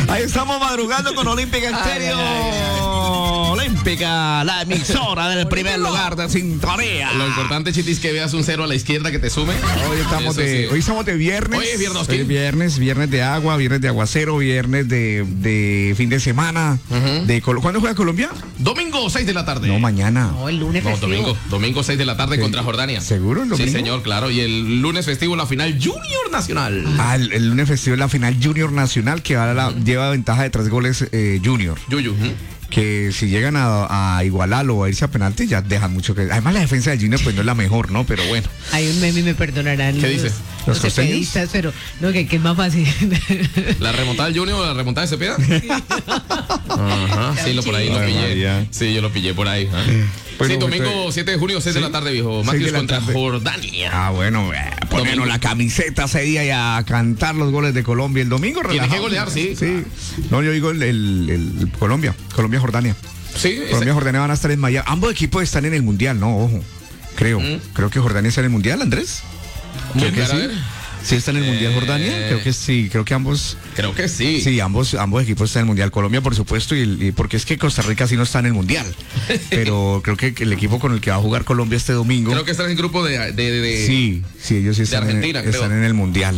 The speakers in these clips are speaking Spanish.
Ahí estamos madrugando con Olímpica Estéreo. Olímpica, la emisora del primer lugar de sintonía. Lo importante, Chiti, es que veas un 0 a la izquierda que te sume. Hoy estamos de viernes. Hoy es viernes, Hoy es viernes de agua, viernes de aguacero, viernes de fin de semana. ¿Cuándo juega Colombia? Domingo 6 de la tarde. No, mañana. No, el lunes festivo. Domingo 6 de la tarde contra Jordania. ¿Seguro el domingo? Sí, señor, claro. Y el lunes festivo la final Junior Nacional. El lunes festivo es la final Junior Nacional que lleva ventaja de 3 goles Junior. Yuyu. Que si llegan a igualarlo o a irse a penalti ya dejan mucho que... Además la defensa de Junior pues no es la mejor, ¿no? Pero bueno. Hay un meme, me perdonarán. ¿Qué dice? ¿Los cepedistas? Pero no, que es más fácil. ¿La remontada del Junior o la remontada de Cepeda? Ajá, sí, por ahí lo pillé. María. Sí, yo lo pillé por ahí. Bueno, sí, domingo 7 de junio, 6 de la tarde, viejo. Matthews contra Jordania. Bueno, ponernos la camiseta ese día y a cantar los goles de Colombia el domingo. Tiene que golear, sí. No, yo digo el Colombia-Jordania. Sí. Colombia-Jordania van a estar en Miami. Ambos equipos están en el Mundial, ¿no? Ojo. Creo que Jordania está en el Mundial, Andrés. Creo que sí. ¿Sí está en el Mundial Jordania? Creo que sí, creo que ambos. Creo que sí. Sí, ambos equipos están en el Mundial. Colombia, por supuesto, y porque es que Costa Rica sí no está en el Mundial. Pero creo que el equipo con el que va a jugar Colombia este domingo. Creo que está en el grupo de Sí, ellos sí están, Argentina, están en el Mundial.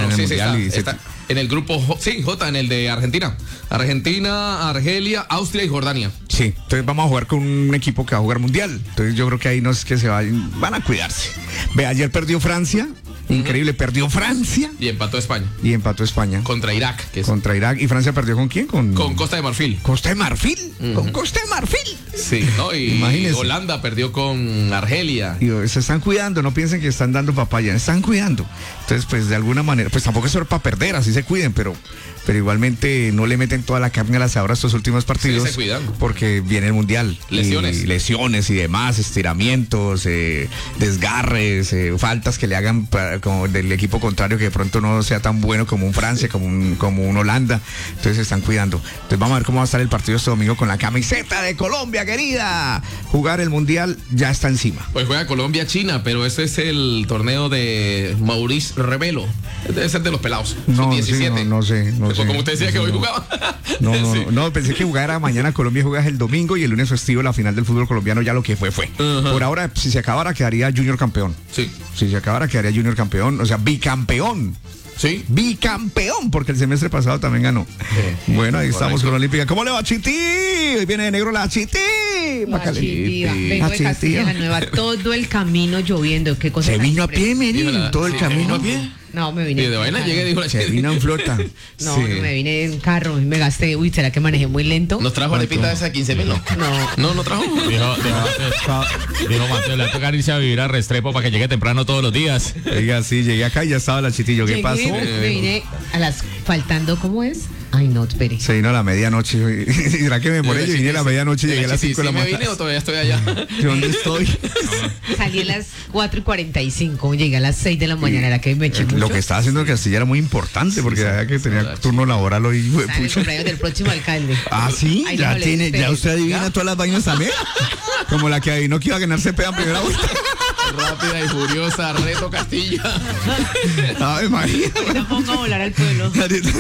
Está en el grupo J, en el de Argentina. Argentina, Argelia, Austria y Jordania. Sí, entonces vamos a jugar con un equipo que va a jugar Mundial. Entonces yo creo que ahí no es que van a cuidarse. Ve, ayer perdió Francia. Increíble, perdió Francia. Y empató España. Contra Irak. Contra Irak. ¿Y Francia perdió con quién? Con Costa de Marfil. ¿Costa de Marfil? ¿Con Costa de Marfil? Sí, ¿no? Y imagínense. Holanda perdió con Argelia. Y se están cuidando, no piensen que están dando papaya, están cuidando. Entonces, pues de alguna manera, pues tampoco es solo para perder, así se cuiden, pero igualmente no le meten toda la carne al asador a estos últimos partidos. Sí, se cuidan. Porque viene el Mundial. Lesiones y demás, estiramientos, desgarres, faltas que le hagan como del equipo contrario que de pronto no sea tan bueno como un Francia, como un Holanda. Entonces se están cuidando. Entonces vamos a ver cómo va a estar el partido este domingo con la camiseta de Colombia, querida. Jugar el Mundial ya está encima. Pues juega Colombia-China, pero ese es el torneo de Maurice Revelo. Debe ser de los pelados. No, 17. No sé. Como usted decía que hoy jugaba. No, pensé que jugara mañana. Colombia juega el domingo y el lunes festivo la final del fútbol colombiano, ya lo que fue. Por ahora, si se acabara, quedaría Junior campeón. Sí. Si se acabara, quedaría Junior campeón, o sea, bicampeón. Sí. Bicampeón, porque el semestre pasado también ganó. Bueno, ahí estamos con la Olímpica. ¿Cómo le va, Chiti? Hoy viene de negro la Chiti. Vengo de Castilla la Nueva, todo el camino lloviendo. ¿Qué cosa? Se vino a pie, Meni, todo el camino a pie. No, me vine. Y de vaina llegué, dijo la Se vino en flota. No, me vine en carro y me gasté. Uy, ¿será que manejé muy lento? ¿Nos trajo arepita esa de 15,000? No trajo. Dijo Mateo, le va a tocar irse a vivir a Restrepo para que llegue temprano todos los días. Oiga, sí, llegué acá y ya estaba la Chitillo. ¿Qué pasó? Me vine faltando, ¿cómo es? Ay, no, espere. Se vino a la medianoche. ¿Será que me moré? Yo vine a la medianoche y llegué a las 5 de la mañana. ¿Me vine o todavía estoy allá? ¿Dónde estoy? Salí a las 4:45, llegué a las 6 de la mañana, era que me eché mucho. Lo que estaba haciendo en Castilla era muy importante porque sabía que tenía turno laboral hoy. Sale el cumpleaños del próximo alcalde. Ah, sí, ahí ya usted adivina todas las vainas también. Como la que adivinó que iba a ganar Cepeda en primera vuelta. Rápida y furiosa, reto Castilla. Ay, María. No pongo a volar al pueblo.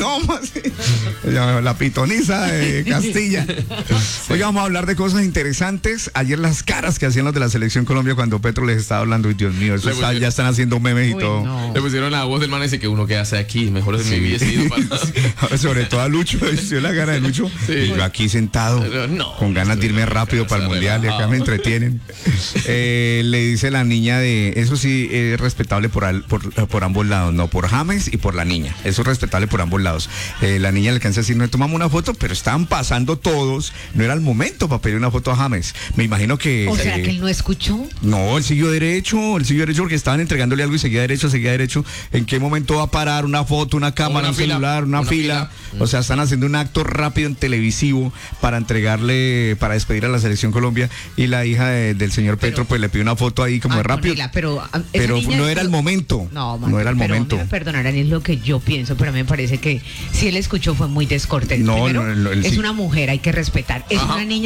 La pitoniza de Castilla. Hoy vamos a hablar de cosas interesantes. Ayer las caras que hacían los de la Selección Colombia cuando Petro les estaba hablando. Y Dios mío, eso ya están haciendo memes y todo. No. Le pusieron la voz del man ese que uno que hace aquí. Mejor es mi hubiese ido para... Sobre todo a Lucho. Yo la cara de Lucho. Y yo aquí sentado. Con ganas de irme rápido para el Mundial. Y acá me entretienen. Le dice la niña de... Eso sí es respetable por ambos lados. No, por James y por la niña. Eso es respetable por ambos lados. La niña le alcanza a decir, no tomamos una foto, pero estaban pasando todos. No era el momento para pedir una foto a James. Me imagino que... ¿O será que él no escuchó? No, él siguió derecho porque estaban entregándole algo y seguía derecho. ¿En qué momento va a parar una foto, una cámara, un celular, una fila? O sea, están haciendo un acto rápido en televisivo para entregarle, para despedir a la Selección Colombia, y la hija del señor Petro pues le pidió una foto ahí como rápido. Pero no era el momento. No era el momento. Perdonarán, es lo que yo pienso, pero a mí me parece que si él escuchó fue muy descortés. No, Primero, es una mujer, hay que respetar. Es una niña